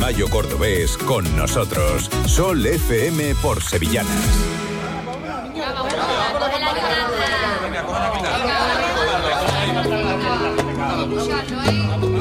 mayo cordobés con nosotros. Sol FM por Sevillanas. Venga, coge la guitarra.